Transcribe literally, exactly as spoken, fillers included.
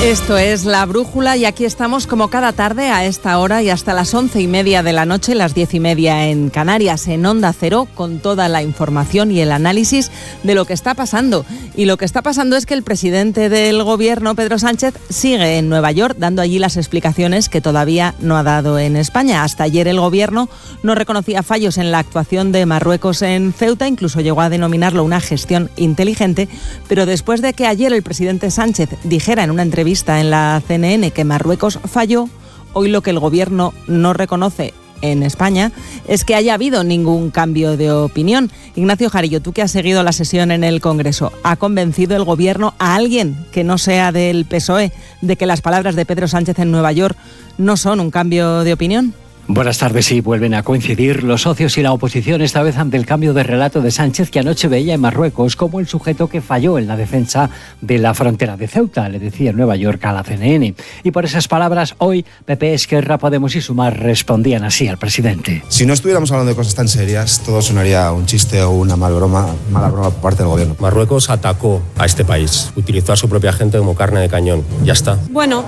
Esto es La Brújula y aquí estamos como cada tarde a esta hora y hasta las once y media de la noche, las diez y media en Canarias, en Onda Cero, con toda la información y el análisis de lo que está pasando. Y lo que está pasando es que el presidente del gobierno, Pedro Sánchez, sigue en Nueva York dando allí las explicaciones que todavía no ha dado en España. Hasta ayer el gobierno no reconocía fallos en la actuación de Marruecos en Ceuta, incluso llegó a denominarlo una gestión inteligente, pero después de que ayer el presidente Sánchez dijera en una entrevista en la C N N que Marruecos falló, hoy lo que el gobierno no reconoce en España es que haya habido ningún cambio de opinión. Ignacio Jarillo, tú que has seguido la sesión en el Congreso, ¿ha convencido el gobierno a alguien que no sea del P S O E de que las palabras de Pedro Sánchez en Nueva York no son un cambio de opinión? Buenas tardes. Sí, vuelven a coincidir los socios y la oposición, esta vez ante el cambio de relato de Sánchez, que anoche veía en Marruecos como el sujeto que falló en la defensa de la frontera de Ceuta, le decía en Nueva York a la C N N. Y por esas palabras, hoy P P, Esquerra, Podemos y Sumar respondían así al presidente. Si no estuviéramos hablando de cosas tan serias, todo sonaría un chiste o una mal broma, mala broma por parte del gobierno. Marruecos atacó a este país, utilizó a su propia gente como carne de cañón. Ya está. Bueno,